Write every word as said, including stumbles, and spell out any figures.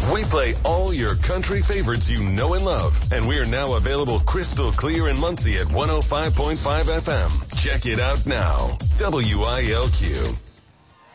We play all your country favorites you know and love, and we are now available crystal clear in Muncie at one oh five point five F M. Check it out now. W I L Q.